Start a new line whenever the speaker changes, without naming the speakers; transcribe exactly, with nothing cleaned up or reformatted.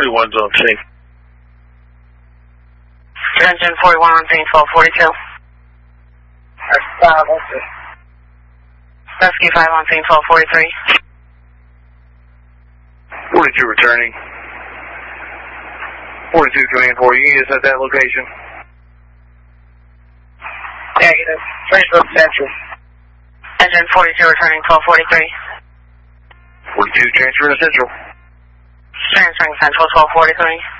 forty-one's on scene.
Engine forty-one on scene, twelve forty-two.
That's five on scene.
Rescue five on scene, twelve forty-three.
forty-two returning. forty-two command four units at that location.
Negative. Transfer to Central.
Engine forty-two returning, twelve forty-three.
forty-two transfer to Central.
Transferring Central, twelve forty-three.